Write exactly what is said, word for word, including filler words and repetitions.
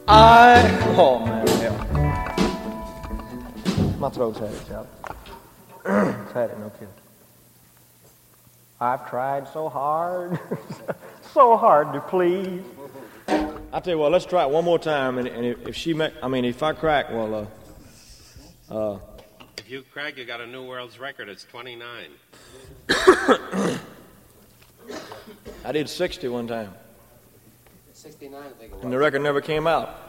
I, oh man, yeah. My throat's had it, Charlie. It's had it, no kidding. I've tried so hard, so hard to please. I tell you what, let's try it one more time, and, and if, if she, make, I mean, if I crack, well, uh, uh. If you crack, you got a new world's record. It's twenty-nine. I did sixty one time. sixty-nine, I think it was. And the record never came out.